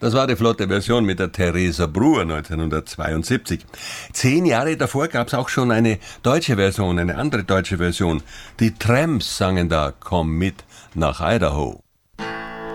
Das war die flotte Version mit der Theresa Bruhr 1972. 10 Jahre davor gab's auch schon eine deutsche Version, eine andere deutsche Version. Die Tramps sangen da Komm mit nach Idaho.